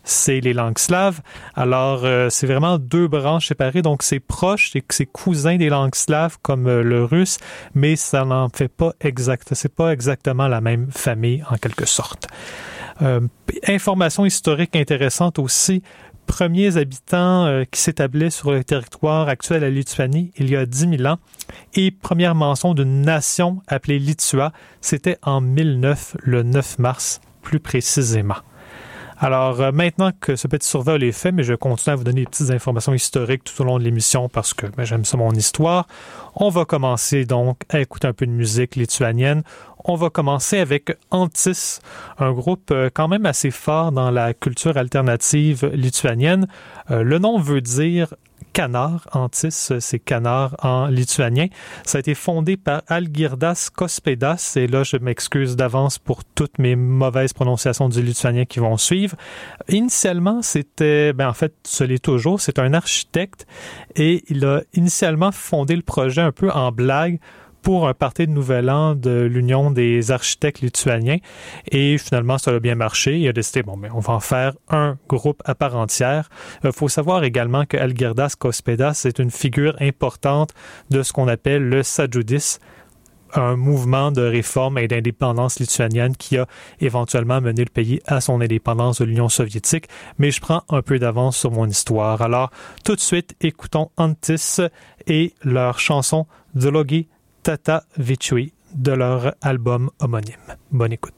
c'est les langues slaves. Alors, c'est vraiment deux branches séparées, donc c'est proche, c'est cousin des langues slaves comme le russe, mais ça n'en fait pas c'est pas exactement la même famille en quelque sorte. Information historique intéressante aussi, premiers habitants qui s'établissaient sur le territoire actuel de la Lituanie il y a 10 000 ans et première mention d'une nation appelée Litua, c'était en 1009, le 9 mars plus précisément. Alors, maintenant que ce petit survol est fait, mais je continue à vous donner des petites informations historiques tout au long de l'émission parce que j'aime ça mon histoire, on va commencer donc à écouter un peu de musique lituanienne. On va commencer avec Antis, un groupe quand même assez fort dans la culture alternative lituanienne. Le nom veut dire canard. Antis, c'est canard en lituanien. Ça a été fondé par Algirdas Cospėdas, et là, je m'excuse d'avance pour toutes mes mauvaises prononciations du lituanien qui vont suivre. Initialement, c'était, en fait, ce l'est toujours, c'est un architecte, et il a initialement fondé le projet un peu en blague pour un party de Nouvel An de l'Union des architectes lituaniens. Et finalement, ça a bien marché. Il a décidé, on va en faire un groupe à part entière. Il faut savoir également que Algirdas Cospėdas est une figure importante de ce qu'on appelle le Sąjūdis, un mouvement de réforme et d'indépendance lituanienne qui a éventuellement mené le pays à son indépendance de l'Union soviétique. Mais je prends un peu d'avance sur mon histoire. Alors, tout de suite, écoutons Antis et leur chanson Dologi Tata Vichui de leur album homonyme. Bonne écoute.